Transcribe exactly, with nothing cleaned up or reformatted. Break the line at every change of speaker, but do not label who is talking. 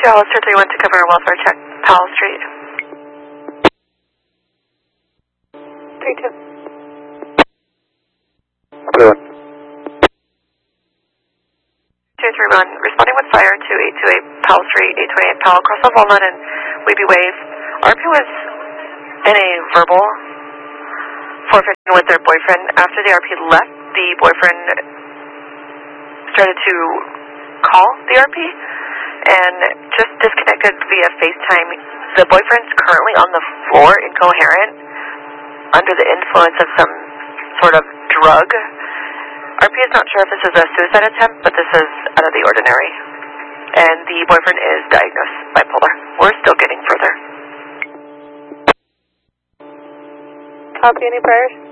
Dallas two three one to cover a welfare check, Powell Street. three two.
Good.
two three one, responding with fire to eight two eight Powell Street, eight twenty-eight Powell, across the Walnut and Weeby Wave. R P was in a verbal forfeiting with their boyfriend. After the R P left, the boyfriend started to call the R P and just disconnected via FaceTime. The boyfriend's currently on the floor, incoherent, under the influence of some sort of drug. R P is not sure if this is a suicide attempt, but this is out of the ordinary. And the boyfriend is diagnosed bipolar. We're still getting further.
Copy, any prayers?